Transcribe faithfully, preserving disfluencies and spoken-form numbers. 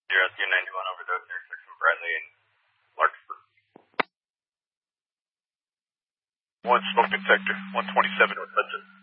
Zero two ninety-one overdose intersection Bradley and Larkspur. One smoke detector, one twenty-seven North Hudson.